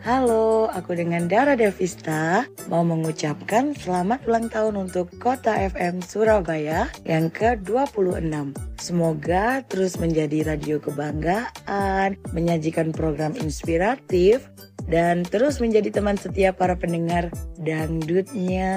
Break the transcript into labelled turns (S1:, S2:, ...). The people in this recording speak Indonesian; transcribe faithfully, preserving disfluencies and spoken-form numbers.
S1: Halo, aku dengan Dara Devista mau mengucapkan selamat ulang tahun untuk Kota F M Surabaya yang ke dua puluh enam. Semoga terus menjadi radio kebanggaan, menyajikan program inspiratif, dan terus menjadi teman setia para pendengar dangdutnya.